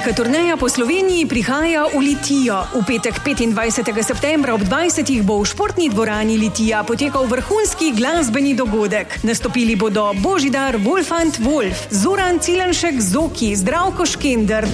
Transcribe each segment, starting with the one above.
Velika turneja po Sloveniji prihaja v Litijo. V petek 25. septembra ob 20. bo v športni dvorani Litija potekal vrhunski glasbeni dogodek. Nastopili bodo Božidar Wolfant Wolf, Zoran Cilenšek Zoki, Zdravko Škender,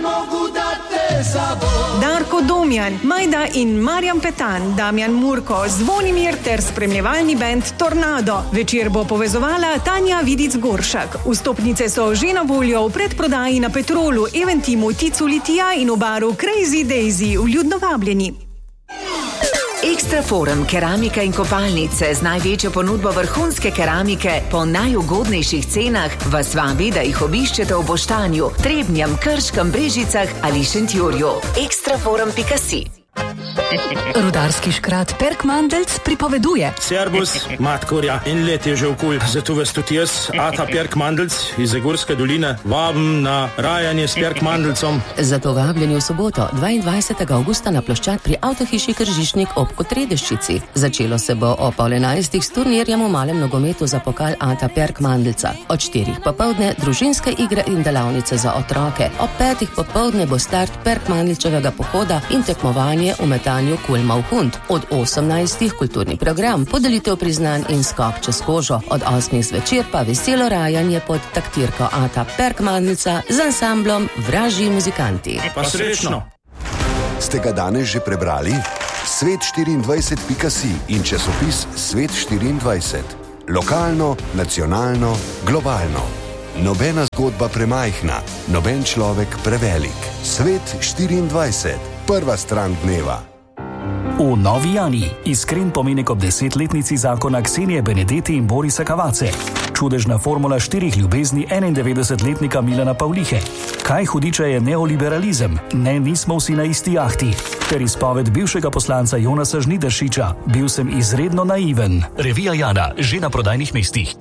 Darko Domjan, Majda in Marjan Petan, Damjan Murko, Zvonimir ter spremljevalni bend Tornado. Večer bo povezovala Tanja Vidic-Goršak. Vstopnice so že na voljo v predprodaji na Petrolu, Eventimu, Ticu Litija in v baru Crazy Daisy. Vljudno vabljeni. Ekstra Forum keramika in kopalnice z največjo ponudbo vrhunske keramike po najugodnejših cenah vas vabi, da jih obiščete v Boštanju, Trebnjem, Krškem, Brežicah ali Šentjurju. Ekstraforum.si. Rudarski škrat Perk Mandelc pripoveduje. Servus, matkorja, in let je že okul, zato vas tudi jaz, Ata Perk Mandelc iz Zagorske doline, vabim na rajanje s Perk Mandelcom. Zato vabljeni v soboto, 22. augusta na ploščad pri avtohiši Kržišnik ob Kotredeščici. Začelo se bo o 11:30 s turnirjem v malem nogometu za pokal Ata Perk Mandelca. Od 4 popoldne družinske igre in delavnice za otroke. Ob 5 popoldne bo start Perk Mandelčevega pohoda in tekmovanje v metanju kulma v hund. Od 18. kulturni program, podelitev priznanj in skok čez kožo. Od 8. zvečer pa veselo rajanje pod taktirko Ata Perk Mandelca z ansamblom Vražji muzikanti. Pa srečno! Ste ga danes že prebrali? Svet24.si in časopis Svet24. Lokalno, nacionalno, globalno. Nobena zgodba premajhna, noben človek prevelik. Svet24. Prva stran dneva. V Novi Jani iskren pomenek ob 10-letnici zakona Ksenije Benedetti in Borisa Kavace. Čudežna formula 4 ljubezni 91-letnika Milana Pavlihe. Kaj hudiča je neoliberalizem? Ne, nismo vsi na isti jahti. Ter izpoved bivšega poslanca Jonasa Žnidaršiča. Bil sem izredno naiven. Revija Jana, že na prodajnih mestih.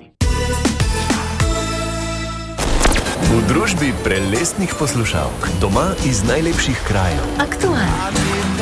V družbi prelestnih poslušalk, doma iz najlepših krajev. Aktualno.